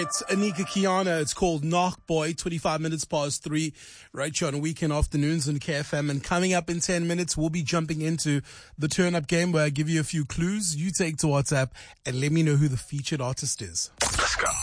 It's Anika Kiana. It's called Knock Boy, 25 minutes past 3, right here on weekend afternoons on KFM. And coming up in 10 minutes, we'll be jumping into the turn-up game where I give you a few clues. You take to WhatsApp and let me know who the featured artist is. Let's go.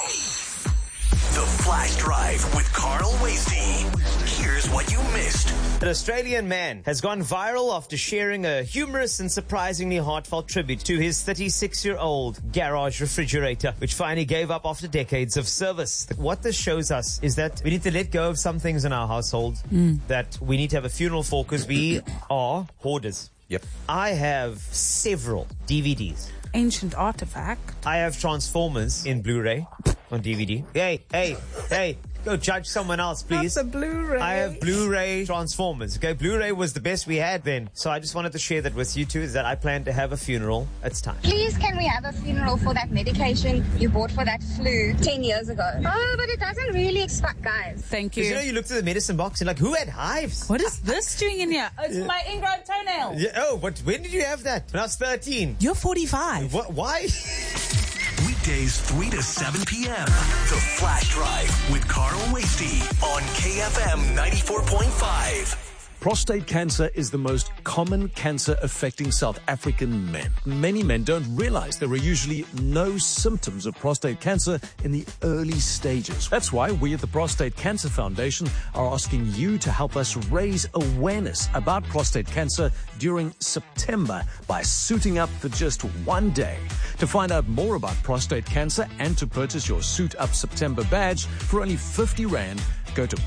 The Flash Drive with Carl Wasey. Here's what you missed. An Australian man has gone viral after sharing a humorous and surprisingly heartfelt tribute to his 36-year-old garage refrigerator, which finally gave up after decades of service. What this shows us is that we need to let go of some things in our household that we need to have a funeral for because we are hoarders. Yep. I have several DVDs. Ancient artifact. I have Transformers in Blu-ray on DVD. Hey, go judge someone else, please. That's a Blu-ray. I have Blu-ray Transformers. Okay, Blu-ray was the best we had then. So I just wanted to share that with you too, is that I plan to have a funeral. It's time. Please, can we have a funeral for that medication you bought for that flu 10 years ago? Oh, but it doesn't really expire, guys. Thank Because you. you looked at the medicine box and like, who had hives? What is this doing in here? It's my ingrown toenail. Yeah, oh, but when did you have that? When I was 13. You're 45. What? Why? Weekdays 3 to 7 p.m. The Flash Drive with Carl Wasey on KFM 94.5. Prostate cancer is the most common cancer affecting South African men. Many men don't realize there are usually no symptoms of prostate cancer in the early stages. That's why we at the Prostate Cancer Foundation are asking you to help us raise awareness about prostate cancer during September by suiting up for just one day. To find out more about prostate cancer and to purchase your Suit Up September badge for only 50 Rand, go to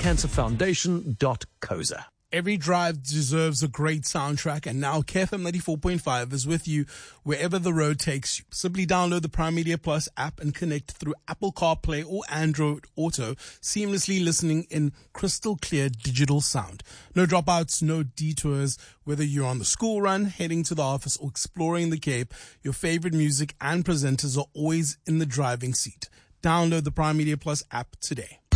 prostatecancerfoundation.coza. Every drive deserves a great soundtrack, and now KFM 94.5 is with you wherever the road takes you. Simply download the Prime Media Plus app and connect through Apple CarPlay or Android Auto, seamlessly listening in crystal clear digital sound. No dropouts, no detours. Whether you're on the school run, heading to the office, or exploring the Cape, your favorite music and presenters are always in the driving seat. Download the Prime Media Plus app today.